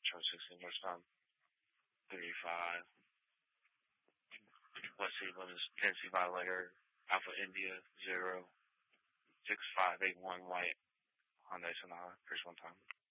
Metro 16 horsepower. 35. West Sea Limits, Tennessee Violator, Alpha India, 0, 6581 White, Hyundai Sonata, first one time.